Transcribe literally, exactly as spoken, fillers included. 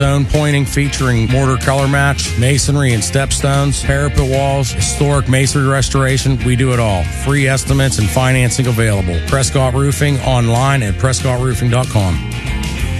Stone pointing featuring mortar color match, masonry and stepstones, parapet walls, historic masonry restoration. We do it all. Free estimates and financing available. Prescott Roofing online at prescott roofing dot com.